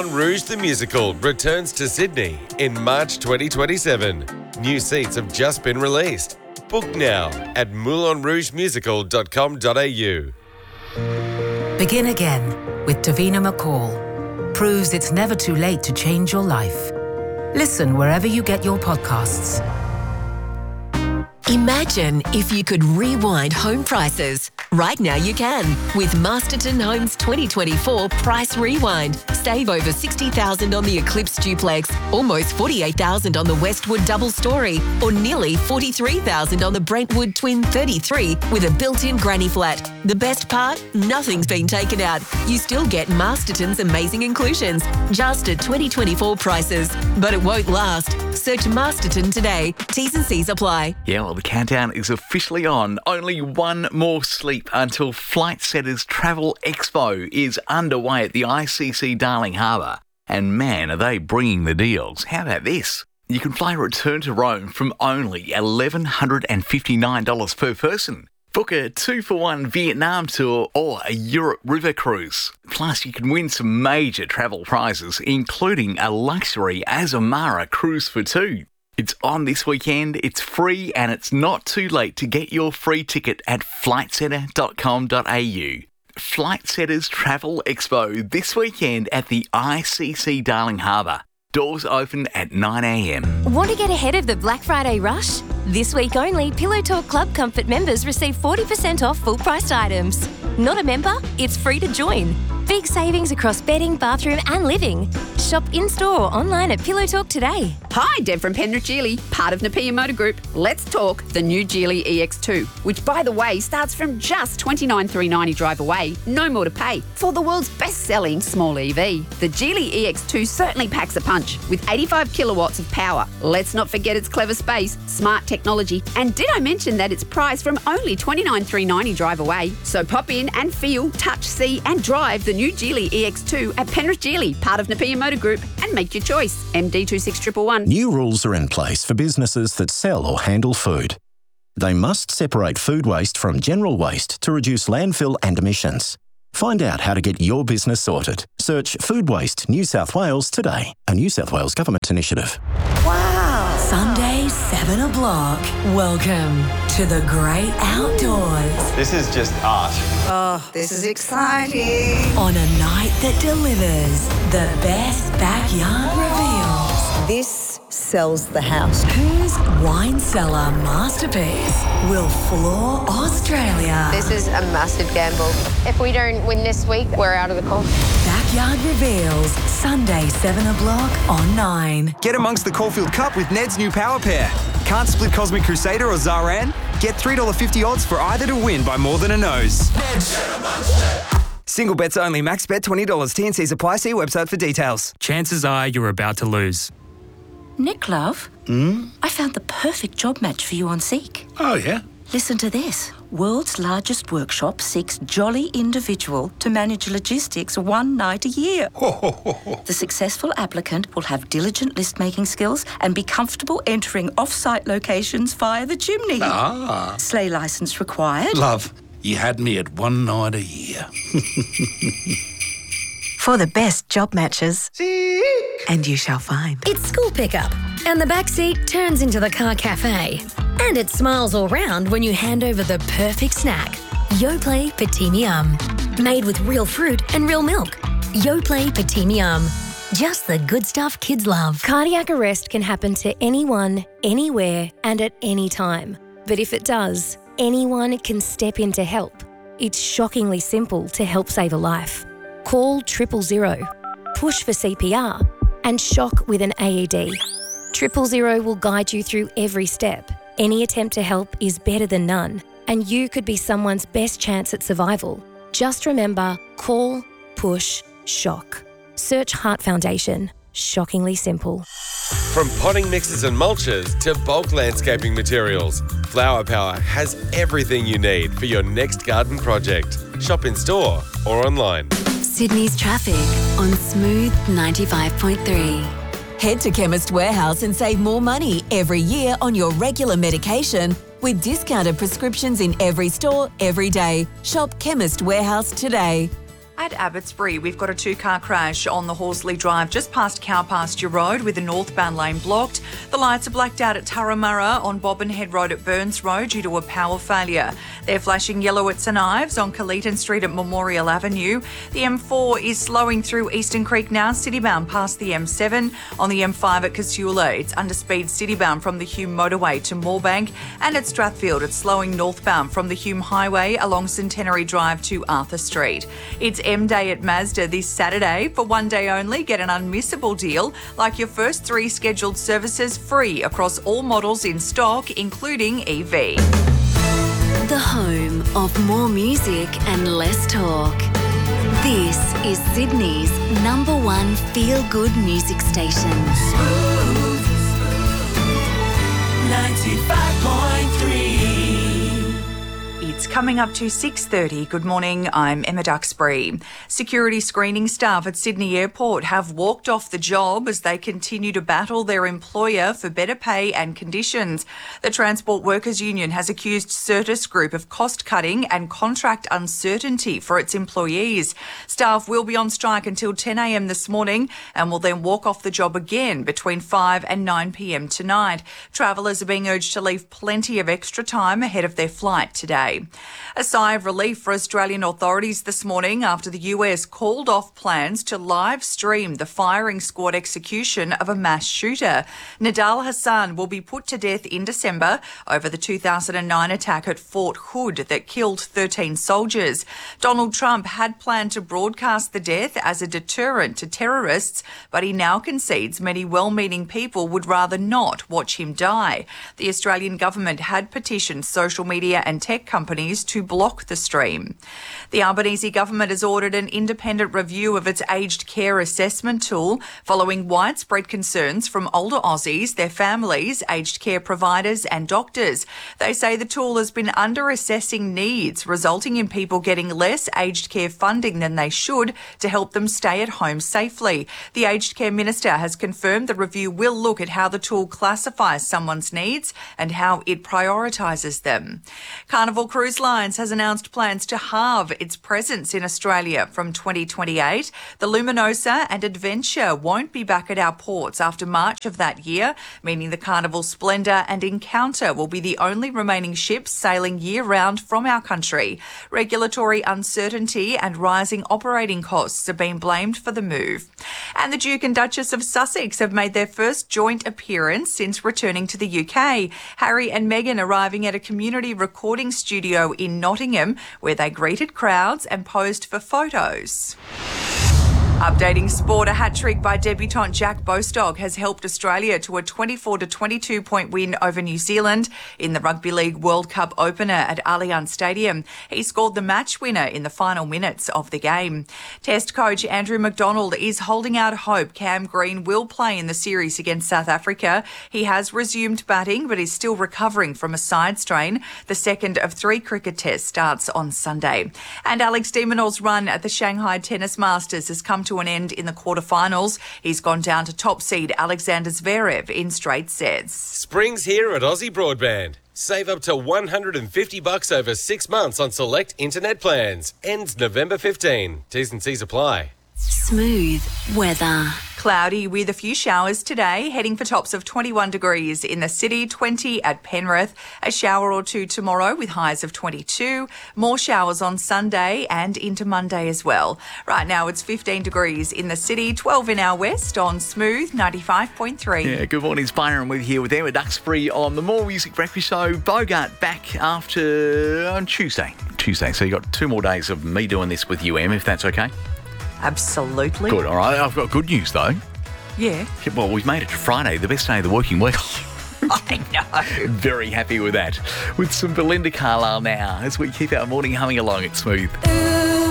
Moulin Rouge the Musical returns to Sydney in March 2027. New seats have just been released. Book now at moulinrougemusical.com.au. Begin again with Davina McCall. Proves it's never too late to change your life. Listen wherever you get your podcasts. Imagine if you could rewind home prices. Right now you can with Masterton Homes 2024 Price Rewind. Save over $60,000 on the Eclipse Duplex, almost $48,000 on the Westwood Double Story, or nearly $43,000 on the Brentwood Twin 33 with a built-in granny flat. The best part? Nothing's been taken out. You still get Masterton's amazing inclusions, just at 2024 prices. But it won't last. Search Masterton today. T's and C's apply. Yeah, well, the countdown is officially on. Only one more sleep until Flight Centre's Travel Expo is underway at the ICC Darling Harbour. And man, are they bringing the deals. How about this? You can fly return to Rome from only $1,159 per person. Book a 2-for-1 Vietnam tour or a Europe river cruise. Plus, you can win some major travel prizes, including a luxury Azamara cruise for two. It's on this weekend, it's free, and it's not too late to get your free ticket at flightcentre.com.au. Flight Centre's Travel Expo this weekend at the ICC Darling Harbour. Doors open at 9 a.m. Want to get ahead of the Black Friday rush? This week only, Pillow Talk Club Comfort members receive 40% off full-priced items. Not a member? It's free to join. Big savings across bedding, bathroom and living. Shop in-store or online at Pillow Talk today. Hi, Deb from Penrith Geely, part of Napier Motor Group. Let's talk the new Geely EX2, which, by the way, starts from just $29,390 drive away, no more to pay, for the world's best-selling small EV. The Geely EX2 certainly packs a punch, with 85 kilowatts of power. Let's not forget its clever space, smart technology, and did I mention that it's priced from only $29,390 drive away? So pop in and feel, touch, see and drive the new Geely EX2 at Penrith Geely, part of Napier Motor Group, and make your choice. MD 26111. New rules are in place for businesses that sell or handle food. They must separate food waste from general waste to reduce landfill and emissions. Find out how to get your business sorted. Search Food Waste New South Wales today, a New South Wales government initiative. Wow! Sunday, 7 o'clock. Welcome to the great outdoors. This is just art. Oh, this is exciting. On a night that delivers the best backyard reveals. This sells the house. Whose wine cellar masterpiece will floor Australia? This is a massive gamble. If we don't win this week, we're out of the comp. Backyard Reveals, Sunday, 7 o'clock on 9. Get amongst the Caulfield Cup with Ned's new power pair. Can't split Cosmic Crusader or Zaran? Get $3.50 odds for either to win by more than a nose. Single bets only. Max bet $20. T&Cs apply. See website for details. Chances are you're about to lose. Nick, love. I found the perfect job match for you on Seek. Oh, yeah? Listen to this. World's largest workshop seeks jolly individual to manage logistics one night a year. The successful applicant will have diligent list-making skills and be comfortable entering off-site locations via the chimney. Ah. Sleigh licence required. Love, you had me at one night a year. For the best job matches. And you shall find. It's school pickup, and the back seat turns into the car cafe. And it smiles all round when you hand over the perfect snack. Yoplait Petit Miam. Made with real fruit and real milk. Yoplait Petit Miam. Just the good stuff kids love. Cardiac arrest can happen to anyone, anywhere, and at any time. But if it does, anyone can step in to help. It's shockingly simple to help save a life. Call 000, push for CPR, and shock with an AED. 000 will guide you through every step. Any attempt to help is better than none, and you could be someone's best chance at survival. Just remember, call, push, shock. Search Heart Foundation. Shockingly simple. From potting mixes and mulches to bulk landscaping materials, Flower Power has everything you need for your next garden project. Shop in store or online. Sydney's traffic on Smooth 95.3. Head to Chemist Warehouse and save more money every year on your regular medication with discounted prescriptions in every store, every day. Shop Chemist Warehouse today. at Abbotsbury, we've got a two-car crash on the Horsley Drive just past Cowpasture Road with the northbound lane blocked. The lights are blacked out at Turramurra on Bobbin Head Road at Burns Road due to a power failure. They're flashing yellow at St Ives on Colleton Street at Memorial Avenue. The M4 is slowing through Eastern Creek now, citybound past the M7. On the M5 at Casula, it's under speed citybound from the Hume Motorway to Moorebank. And at Strathfield, it's slowing northbound from the Hume Highway along Centenary Drive to Arthur Street. It's M Day at Mazda this Saturday. For one day only, get an unmissable deal, like your first 3 scheduled services free across all models in stock, including EV. The home of more music and less talk. This is Sydney's #1 feel-good music station. 95.3. It's coming up to 6:30. Good morning, I'm Emma Duxbury. Security screening staff at Sydney Airport have walked off the job as they continue to battle their employer for better pay and conditions. The Transport Workers Union has accused Certis Group of cost-cutting and contract uncertainty for its employees. Staff will be on strike until 10 a.m. this morning and will then walk off the job again between 5 and 9 p.m. tonight. Travellers are being urged to leave plenty of extra time ahead of their flight today. A sigh of relief for Australian authorities this morning after the US called off plans to live stream the firing squad execution of a mass shooter. Nidal Hassan will be put to death in December over the 2009 attack at Fort Hood that killed 13 soldiers. Donald Trump had planned to broadcast the death as a deterrent to terrorists, but he now concedes many well-meaning people would rather not watch him die. The Australian government had petitioned social media and tech companies to block the stream. The Albanese government has ordered an independent review of its aged care assessment tool following widespread concerns from older Aussies, their families, aged care providers and doctors. They say the tool has been under-assessing needs, resulting in people getting less aged care funding than they should to help them stay at home safely. The aged care minister has confirmed the review will look at how the tool classifies someone's needs and how it prioritises them. Carnival Cruise Lines has announced plans to halve its presence in Australia from 2028. The Luminosa and Adventure won't be back at our ports after March of that year, meaning the Carnival Splendor and Encounter will be the only remaining ships sailing year-round from our country. Regulatory uncertainty and rising operating costs are being blamed for the move. And the Duke and Duchess of Sussex have made their first joint appearance since returning to the UK. Harry and Meghan arriving at a community recording studio in Nottingham where they greeted crowds and posed for photos. Updating sport, a hat-trick by debutant Jack Bostock has helped Australia to a 24-22 point win over New Zealand in the Rugby League World Cup opener at Allianz Stadium. He scored the match winner in the final minutes of the game. Test coach Andrew McDonald is holding out hope Cam Green will play in the series against South Africa. He has resumed batting but is still recovering from a side strain. The second of 3 cricket tests starts on Sunday. And Alex de Minaur's run at the Shanghai Tennis Masters has come to an end in the quarterfinals. He's gone down to top seed Alexander Zverev in straight sets. Spring's here at Aussie Broadband. Save up to $150 over 6 months on select internet plans. Ends November 15. T's and C's apply. Smooth weather. Cloudy with a few showers today, heading for tops of 21 degrees in the city, 20 at Penrith. A shower or two tomorrow with highs of 22. More showers on Sunday and into Monday as well. Right now it's 15 degrees in the city, 12 in our west on Smooth 95.3. Yeah, good morning, it's Byron with here with Emma Duxbury on the More Music Breakfast Show. Bogart back after on Tuesday. So you got 2 more days of me doing this with you, Em, if that's okay. Absolutely. Good, all right. I've got good news, though. Yeah. Well, we've made it to Friday, the best day of the working week. I know. Very happy with that. With some Belinda Carlisle now, as we keep our morning humming along at Smooth. Ooh.